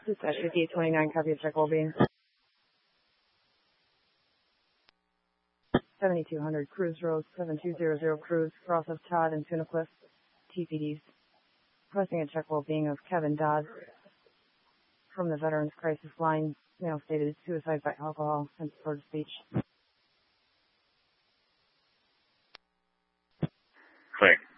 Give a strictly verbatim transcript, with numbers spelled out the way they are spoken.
Dispatch fifty-eight twenty-nine, copy of check well being. seventy-two hundred, Cruise Road, seven two zero zero Cruise, cross of Todd and Tuna Cliff, T P Ds. Requesting a check well being of Kevin Dodd from the Veterans Crisis Line, male stated suicide by alcohol and slurred speech. Click.